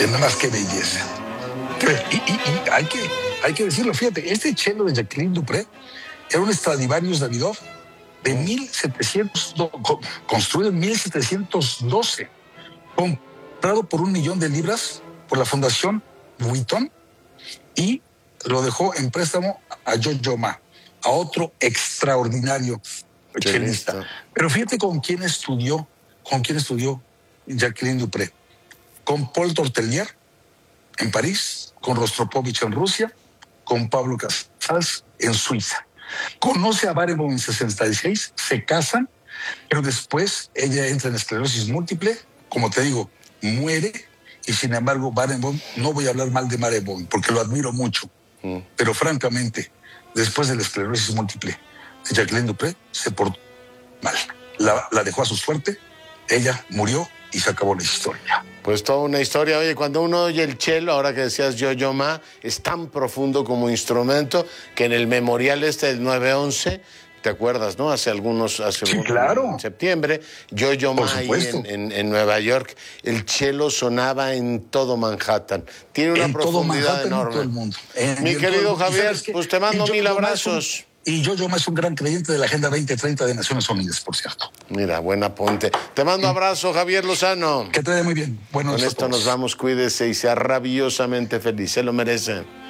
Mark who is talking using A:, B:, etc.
A: nada más qué belleza. Y hay que decirlo, fíjate, este cello de Jacqueline Dupré era un Stradivarius Davidoff de 1700, construido en 1712, comprado por $1,000,000 por la Fundación Vuitton, y lo dejó en préstamo a Yo-Yo Ma, a otro extraordinario chelista. Pero fíjate con quién estudió Jacqueline Dupré. Con Paul Tortelier en París, con Rostropovich en Rusia, con Pablo Casals en Suiza. Conoce a Barenboim en 66, se casan, pero después ella entra en esclerosis múltiple, como te digo, muere, y sin embargo Barenboim, no voy a hablar mal de Barenboim porque lo admiro mucho, pero francamente, después de la esclerosis múltiple, Jacqueline Dupré se portó mal. La dejó a su suerte, ella murió y se acabó la historia.
B: Pues toda una historia. Oye, cuando uno oye el cello, ahora que decías Yo-Yo Ma, es tan profundo como instrumento que en el memorial del 9/11, ¿te acuerdas, no?
A: Claro.
B: En septiembre, Yo-Yo Ma ahí en Nueva York, el cello sonaba en todo Manhattan. Tiene una profundidad enorme.
A: En todo el mundo.
B: Mi querido Javier, pues te mando 1000 abrazos.
A: Y Yo-Yo Ma es un gran creyente de la Agenda 2030 de Naciones Unidas, por cierto.
B: Mira, buen apunte. Te mando abrazo, Javier Lozano.
A: Que te vaya muy bien.
B: Con esto nos vamos, cuídese y sea rabiosamente feliz. Se lo merecen.